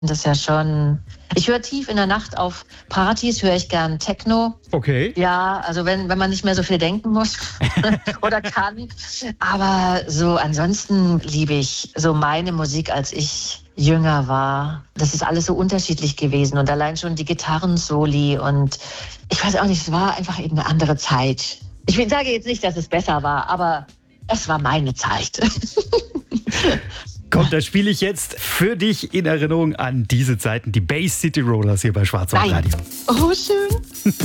Das ist ja schon... Ich höre tief in der Nacht auf Partys, höre ich gern Techno. Okay. Ja, also wenn man nicht mehr so viel denken muss oder kann. Aber so ansonsten liebe ich so meine Musik, als ich jünger war. Das ist alles so unterschiedlich gewesen und allein schon die Gitarrensoli und ich weiß auch nicht, es war einfach eben eine andere Zeit. Ich sage jetzt nicht, dass es besser war, aber es war meine Zeit. Komm, da spiele ich jetzt für dich in Erinnerung an diese Zeiten die Bay City Rollers hier bei Schwarz auf Radio. Oh, schön.